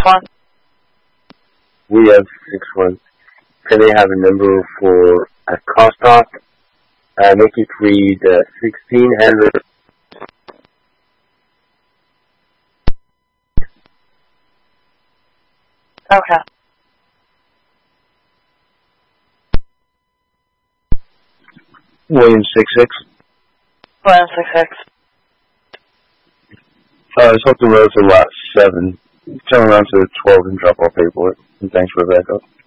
1. We have 6-1. Can I have a number for a cost off? Make it read 1600. Okay. William 66. William 66. Let's hope the road's a lot 7. Turn around to 12 and drop off paperwork. And thanks for the backup.